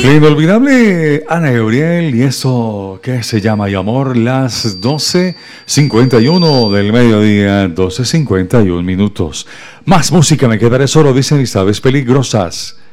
La inolvidable Ana Gabriel y eso que se llama Y Amor, las 12:51 del mediodía, 12:51 minutos. Más música, me quedaré solo, dicen mis aves peligrosas.